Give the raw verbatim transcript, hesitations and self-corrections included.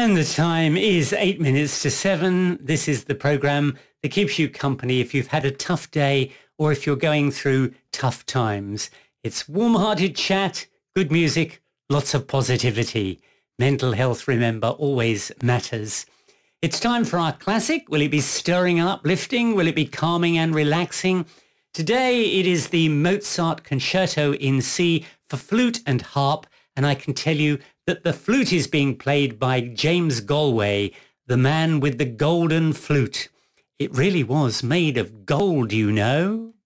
And the time is eight minutes to seven. This is the program that keeps you company if you've had a tough day or if you're going through tough times. It's warm-hearted chat, good music, lots of positivity. Mental health, remember, always matters. It's time for our classic. Will it be stirring and uplifting? Will it be calming and relaxing? Today it is the Mozart Concerto in C for flute and harp, and I can tell you that the flute is being played by James Galway, the man with the golden flute. It really was made of gold, you know.